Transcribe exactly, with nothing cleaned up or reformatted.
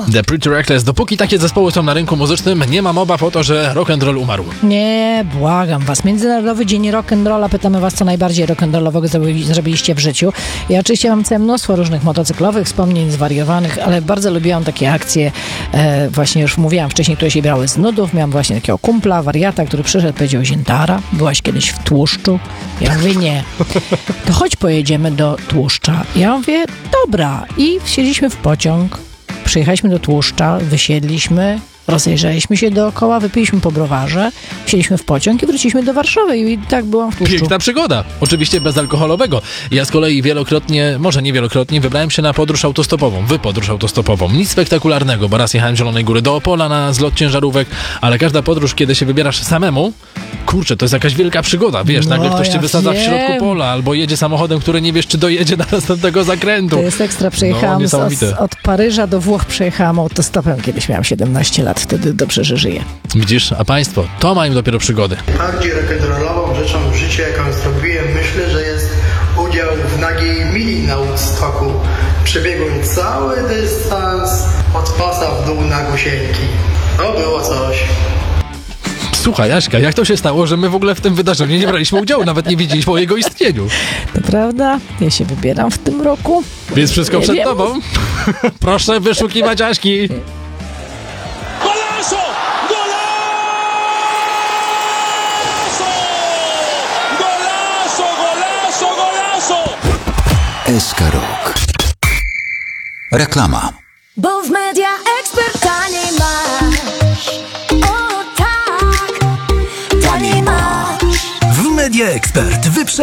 The Pretty Reckless. Dopóki takie zespoły są na rynku muzycznym, nie mam obaw o to, że rock and roll umarł. Nie, błagam was. Międzynarodowy Dzień Rock'n'Rolla. Pytamy was, co najbardziej rock'n'rollowego zrobiliście w życiu. Ja oczywiście mam całe mnóstwo różnych motocyklowych wspomnień, zwariowanych, ale bardzo lubiłam takie akcje, e, właśnie już mówiłam wcześniej, które się brały z nudów. Miałam właśnie takiego kumpla, wariata, który przyszedł, powiedział: Ziętara, byłaś kiedyś w Tłuszczu? Ja mówię: nie. To chodź pojedziemy do Tłuszcza. Ja mówię: dobra. I wsiedliśmy w pociąg, przyjechaliśmy do Tłuszcza, wysiedliśmy, rozejrzeliśmy się dookoła, wypiliśmy po browarze, wsiedliśmy w pociąg i wróciliśmy do Warszawy i tak byłam w Tłuszczu. Piękna przygoda. Oczywiście bezalkoholowego. Ja z kolei wielokrotnie, może nie wielokrotnie, wybrałem się na podróż autostopową, wy podróż autostopową. Nic spektakularnego, bo raz jechałem z Zielonej Góry do Opola na zlot ciężarówek, ale każda podróż, kiedy się wybierasz samemu, kurczę, to jest jakaś wielka przygoda, wiesz, No, nagle ktoś cię ja wysadza wiem. w środku pola, albo jedzie samochodem, który nie wiesz, czy dojedzie do następnego zakrętu. To jest ekstra. Przejechałam No, z, od, niesamowite. od Paryża do Włoch, przejechałam autostopem, kiedyś miałam siedemnaście lat, wtedy dobrze, że żyję. Widzisz, a państwo, to mają dopiero przygody. Bardziej rock'n'rollową rzeczą w życiu, jaką zrobiłem, myślę, że jest udział w nagiej mini na Woodstocku. Przebiegłem cały dystans od pasa w dół na gusieńki. To było coś. Słuchaj, Aśka, jak to się stało, że my w ogóle w tym wydarzeniu nie braliśmy udziału, nawet nie wiedzieliśmy o jego istnieniu. To prawda, ja się wybieram w tym roku. Więc wszystko Nie przed wiem. tobą. Proszę wyszukiwać Aśki. ¡Golazo! ¡Golazo! ¡Golazo! ¡Golazo! S K Rock. Reklama. Bo w Media Expert taniej masz. O tak, taniej masz. W Media Expert wyprze